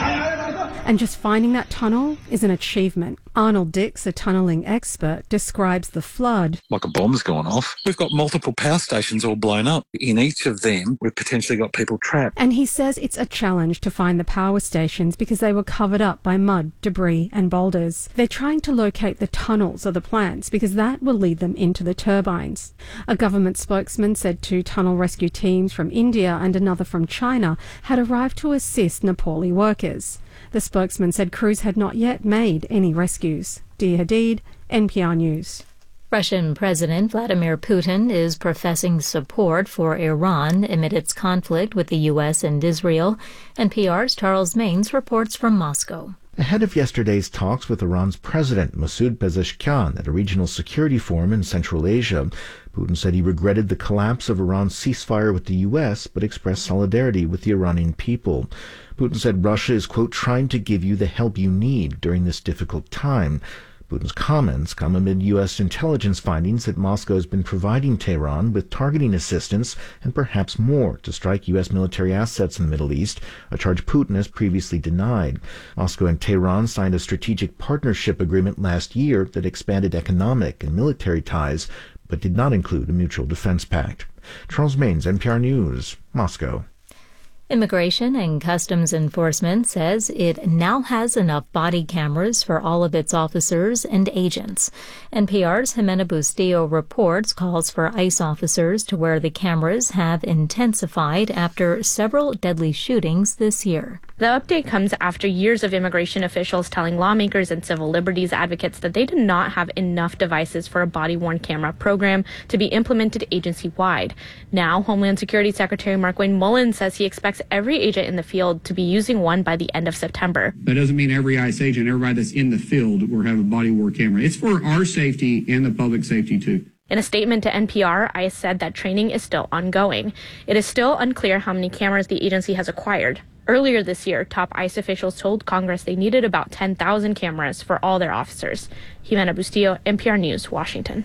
And just finding that tunnel is an achievement. Arnold Dix, a tunnelling expert, describes the flood. Like a bomb's gone off. We've got multiple power stations all blown up. In each of them, we've potentially got people trapped. And he says it's a challenge to find the power stations because they were covered up by mud, debris and boulders. They're trying to locate the tunnels of the plants because that will lead them into the turbines. A government spokesman said 2 tunnel rescue teams from India and another from China had arrived to assist Nepali workers. The spokesman said crews had not yet made any rescues. Dia Hadid, NPR News. Russian President Vladimir Putin is professing support for Iran amid its conflict with the U.S. and Israel. NPR's Charles Maines reports from Moscow. Ahead of yesterday's talks with Iran's president, Masoud Pezeshkian, at a regional security forum in Central Asia, Putin said he regretted the collapse of Iran's ceasefire with the U.S., but expressed solidarity with the Iranian people. Putin said Russia is, quote, trying to give you the help you need during this difficult time. Putin's comments come amid U.S. intelligence findings that Moscow has been providing Tehran with targeting assistance and perhaps more to strike U.S. military assets in the Middle East, a charge Putin has previously denied. Moscow and Tehran signed a strategic partnership agreement last year that expanded economic and military ties, but did not include a mutual defense pact. Charles Maines, NPR News, Moscow. Immigration and Customs Enforcement says it now has enough body cameras for all of its officers and agents. NPR's Jimena Bustillo reports calls for ICE officers to wear the cameras have intensified after several deadly shootings this year. The update comes after years of immigration officials telling lawmakers and civil liberties advocates that they did not have enough devices for a body-worn camera program to be implemented agency-wide. Now, Homeland Security Secretary Markwayne Mullin says he expects every agent in the field to be using one by the end of September. That doesn't mean every ICE agent, everybody that's in the field will have a body-worn camera. It's for our safety and the public safety, too. In a statement to NPR, ICE said that training is still ongoing. It is still unclear how many cameras the agency has acquired. Earlier this year, top ICE officials told Congress they needed about 10,000 cameras for all their officers. Jimena Bustillo, NPR News, Washington.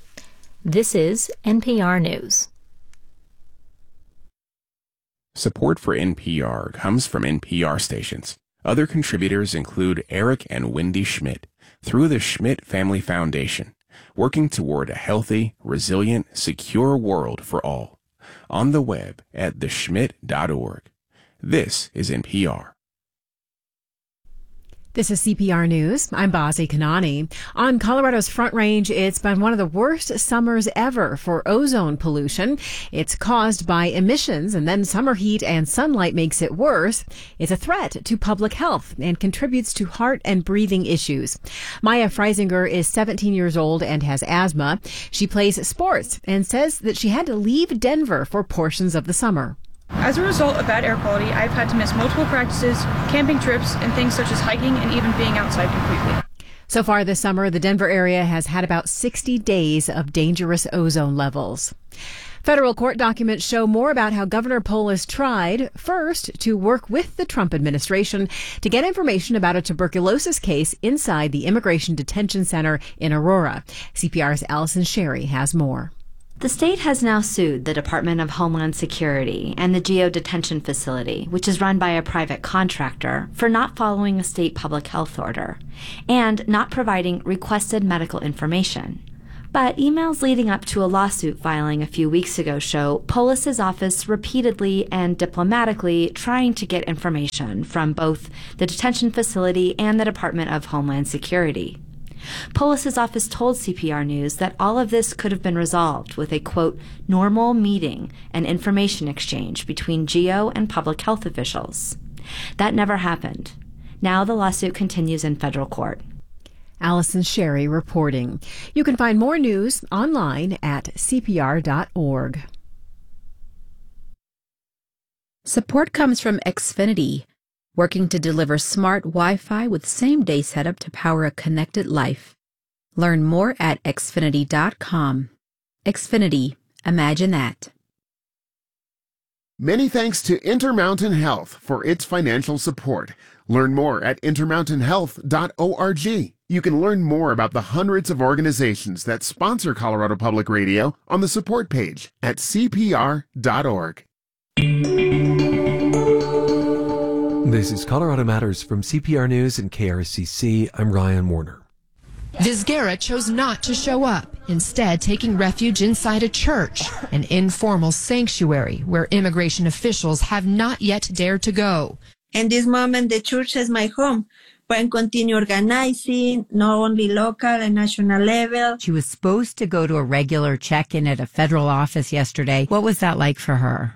This is NPR News. Support for NPR comes from NPR stations. Other contributors include Eric and Wendy Schmidt through the Schmidt Family Foundation, working toward a healthy, resilient, secure world for all. On the web at theschmidt.org. This is NPR. This is CPR News. I'm Bazi Kanani. On Colorado's Front Range, it's been one of the worst summers ever for ozone pollution. It's caused by emissions, and then summer heat and sunlight makes it worse. It's a threat to public health and contributes to heart and breathing issues. Maya Freisinger is 17 years old and has asthma. She plays sports and says that she had to leave Denver for portions of the summer. As a result of bad air quality, I've had to miss multiple practices, camping trips, and things such as hiking and even being outside completely. So far this summer, the Denver area has had about 60 days of dangerous ozone levels. Federal court documents show more about how Governor Polis tried, first, to work with the Trump administration to get information about a tuberculosis case inside the Immigration Detention Center in Aurora. CPR's Allison Sherry has more. The state has now sued the Department of Homeland Security and the GEO detention facility, which is run by a private contractor, for not following a state public health order and not providing requested medical information. But emails leading up to a lawsuit filing a few weeks ago show Polis's office repeatedly and diplomatically trying to get information from both the detention facility and the Department of Homeland Security. Polis's office told CPR News that all of this could have been resolved with a, quote, normal meeting and information exchange between GEO and public health officials. That never happened. Now the lawsuit continues in federal court. Allison Sherry reporting. You can find more news online at cpr.org. Support comes from Xfinity, working to deliver smart Wi-Fi with same-day setup to power a connected life. Learn more at xfinity.com. Xfinity, imagine that. Many thanks to Intermountain Health for its financial support. Learn more at intermountainhealth.org. You can learn more about the hundreds of organizations that sponsor Colorado Public Radio on the support page at cpr.org. This is Colorado Matters from CPR News and KRCC. I'm Ryan Warner. Vizguera chose not to show up, instead taking refuge inside a church, an informal sanctuary where immigration officials have not yet dared to go. In this moment, the church is my home. We can continue organizing, not only local and national level. She was supposed to go to a regular check-in at a federal office yesterday. What was that like for her?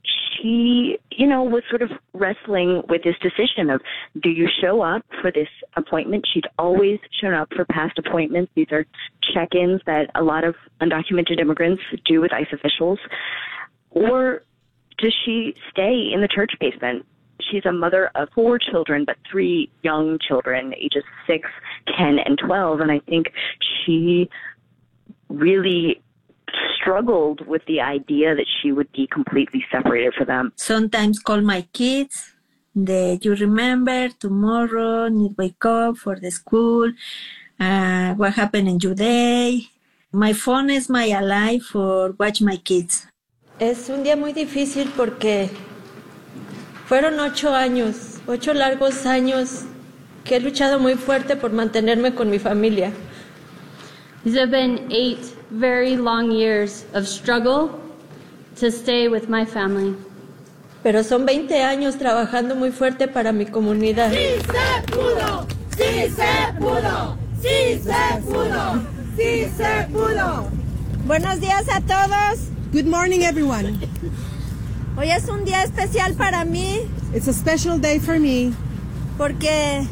She, was sort of wrestling with this decision of, do you show up for this appointment? She'd always shown up for past appointments. These are check-ins that a lot of undocumented immigrants do with ICE officials. Or does she stay in the church basement? She's a mother of 4 children, but 3 young children, ages 6, 10, and 12. And I think she really struggled with the idea that she would be completely separated from them. Sometimes call my kids. You remember tomorrow, need wake up for the school. What happened in your day? My phone is my ally for watch my kids. Es un día muy difícil porque fueron 8 años, 8 largos años que he luchado muy fuerte por mantenerme con mi familia. These have been 8 very long years of struggle to stay with my family. Pero son 20 años trabajando muy fuerte para mi comunidad. ¡Sí se pudo! ¡Sí se pudo! ¡Sí se pudo! ¡Sí se pudo! Buenos días a todos. Good morning, everyone. Hoy es un día especial para mí. It's a special day for me. Porque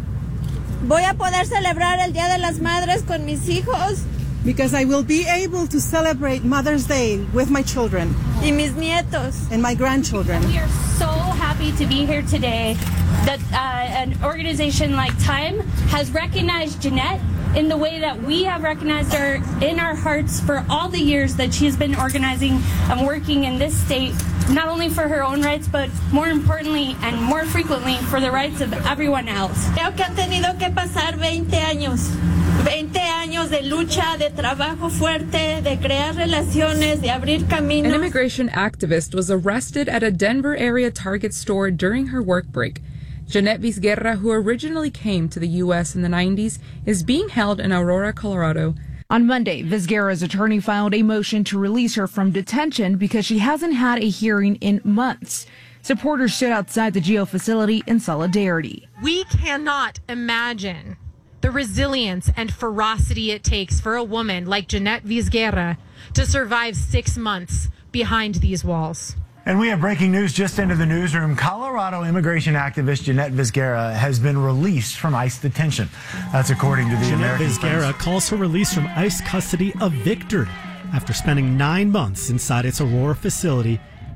voy a poder celebrar el Día de las Madres con mis hijos. Because I will be able to celebrate Mother's Day with my children. Y mis nietos. And my grandchildren. We are so happy to be here today that an organization like Time has recognized Jeanette in the way that we have recognized her in our hearts for all the years that she's been organizing and working in this state, not only for her own rights, but more importantly and more frequently for the rights of everyone else. Creo que han tenido que pasar 20 años. 20 años de lucha, de trabajo fuerte, de crear relaciones, de abrir caminos. An immigration activist was arrested at a Denver area Target store during her work break. Jeanette Vizguera, who originally came to the U.S. in the 90s, is being held in Aurora, Colorado. On Monday, Vizguera's attorney filed a motion to release her from detention because she hasn't had a hearing in months. Supporters stood outside the GEO facility in solidarity. We cannot imagine the resilience and ferocity it takes for a woman like Jeanette Vizguera to survive 6 months behind these walls. And we have breaking news just into the newsroom. Colorado immigration activist Jeanette Vizguera has been released from ICE detention. That's according to the American Press. Jeanette Vizguera calls her release from ICE custody a victory after spending 9 months inside its Aurora facility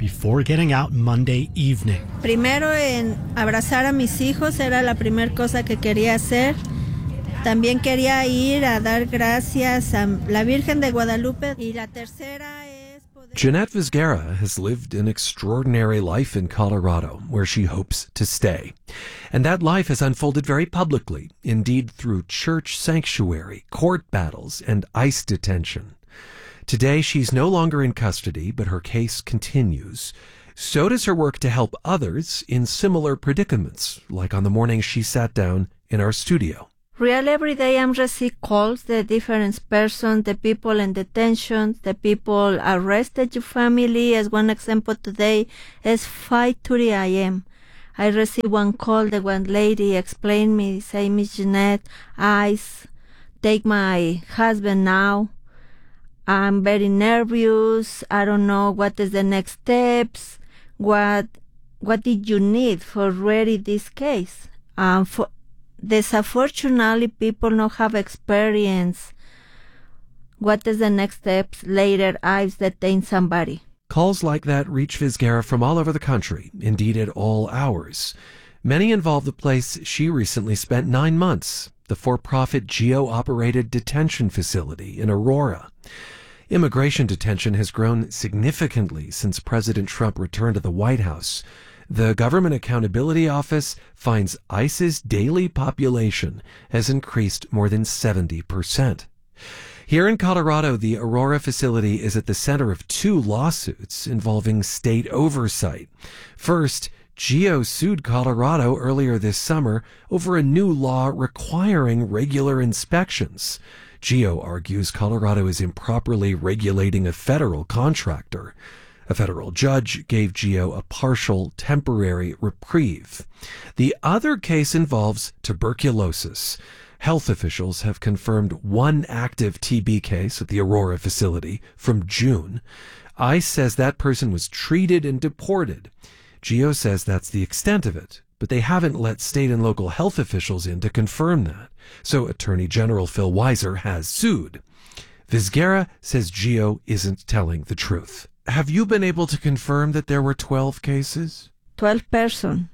before getting out Monday evening. Primero en abrazar a mis hijos era la primera cosa que quería hacer. También quería ir a dar gracias a la Virgen de Guadalupe. Y la tercera es Jeanette Vizguera has lived an extraordinary life in Colorado, where she hopes to stay. And that life has unfolded very publicly, indeed through church sanctuary, court battles, and ICE detention. Today, she's no longer in custody, but her case continues. So does her work to help others in similar predicaments, like on the morning she sat down in our studio. Real every day I'm receive calls, the different persons, the people in detention, the people arrested, your family. As one example today is 5:30 a.m. I received one call, the one lady explained me, say, Miss Jeanette, ICE, take my husband now. I'm very nervous. I don't know what is the next steps. What did you need for ready this case? Unfortunately, people don't have experience. What is the next steps? Later, ICE detain somebody. Calls like that reach Vizguera from all over the country, indeed at all hours. Many involve the place she recently spent 9 months, the for-profit GEO-operated detention facility in Aurora. Immigration detention has grown significantly since President Trump returned to the White House. The Government Accountability Office finds ICE's daily population has increased more than 70%. Here in Colorado, the Aurora facility is at the center of 2 lawsuits involving state oversight. First, GEO sued Colorado earlier this summer over a new law requiring regular inspections. GEO argues Colorado is improperly regulating a federal contractor. A federal judge gave GEO a partial temporary reprieve. The other case involves tuberculosis. Health officials have confirmed 1 active TB case at the Aurora facility from June. ICE says that person was treated and deported. GEO says that's the extent of it, but they haven't let state and local health officials in to confirm that. So Attorney General Phil Weiser has sued. Vizguera says GEO isn't telling the truth. Have you been able to confirm that there were 12 cases? 12 person.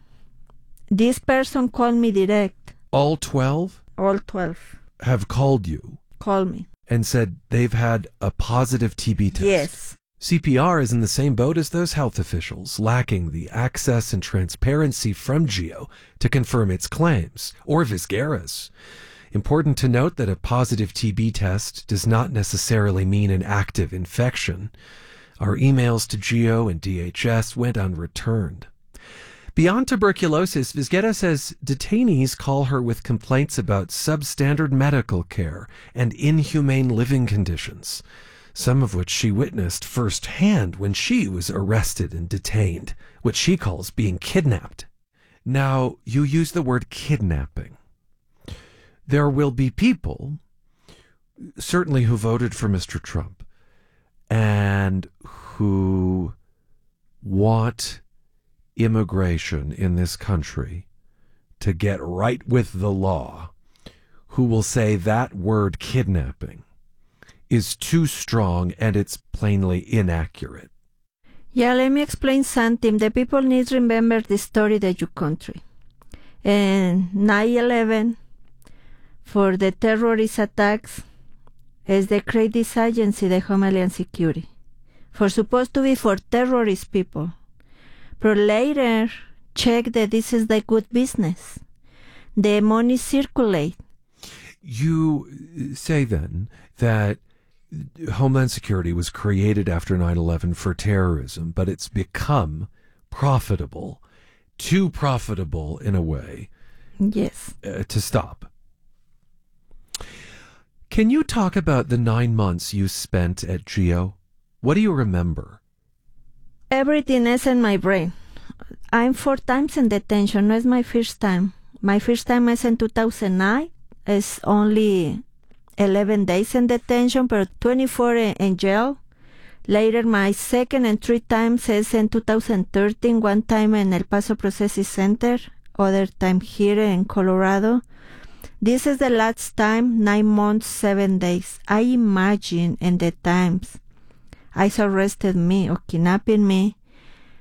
This person called me direct. All 12? All 12. Have called you? Call me. And said they've had a positive TB test? Yes. CPR is in the same boat as those health officials, lacking the access and transparency from GEO to confirm its claims, or Vizguera's. Important to note that a positive TB test does not necessarily mean an active infection. Our emails to GEO and DHS went unreturned. Beyond tuberculosis, Vizguera says detainees call her with complaints about substandard medical care and inhumane living conditions, some of which she witnessed firsthand when she was arrested and detained, what she calls being kidnapped. Now, you use the word kidnapping. There will be people, certainly who voted for Mr. Trump, and who want immigration in this country to get right with the law, who will say that word kidnapping is too strong and it's plainly inaccurate. Yeah, let me explain something. The people need to remember the story of your country. In 9/11, for the terrorist attacks, is the create this agency, the Homeland Security, for supposed to be for terrorist people. But later, check that this is the good business. The money circulate. You say then that Homeland Security was created after 9/11 for terrorism, but it's become profitable, too profitable in a way. Yes. To stop. Can you talk about the 9 months you spent at GEO? What do you remember? Everything is in my brain. I'm 4 times in detention. No, it's my first time. My first time is in 2009. It's only 11 days in detention, but 24 in jail. Later, my second and 3 times is in 2013. 1 time in El Paso Processing Center, other time here in Colorado. This is the last time, 9 months, 7 days. I imagine in the times ICE arrested me or kidnapping me,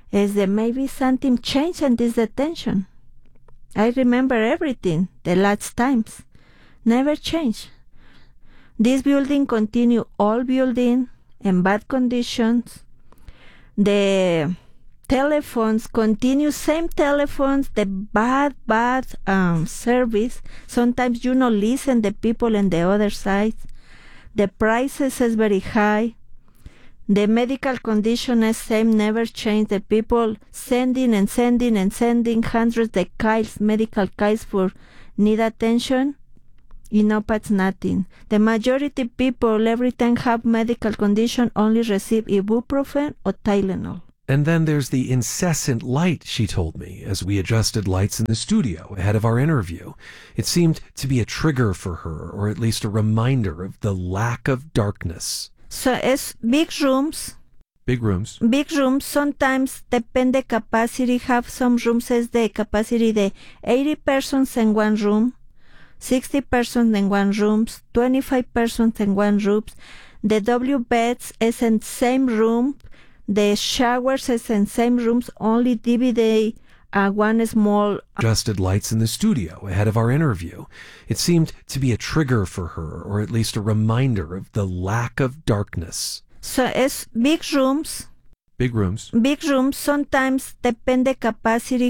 is that maybe something changed in this detention. I remember everything the last times. Never changed. This building continue all building in bad conditions. The telephones continue same telephones, the bad service. Sometimes you not listen the people on the other side. The prices is very high. The medical condition is same, never changed. The people sending hundreds of medical kites for need attention. But nothing. The majority people every time have medical condition only receive ibuprofen or Tylenol. And then there's the incessant light, she told me, as we adjusted lights in the studio ahead of our interview. It seemed to be a trigger for her, or at least a reminder of the lack of darkness. So it's big rooms. Big rooms. Big rooms. Sometimes depend the capacity. Have some rooms as the capacity the 80 persons in one room, 60 persons in one room, 25 persons in one room. The W beds is in same room. The showers is in same rooms. Only DVD one small. Adjusted lights in the studio ahead of our interview. It seemed to be a trigger for her, or at least a reminder of the lack of darkness. So it's big rooms. Big rooms. Big rooms. Sometimes depend the capacity.